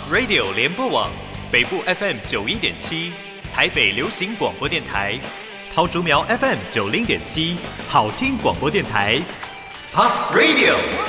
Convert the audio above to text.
Radio 联播网北部 FM 91.7，台北流行广播电台，桃竹苗 FM 90.7，好听广播电台 ，Pop Radio。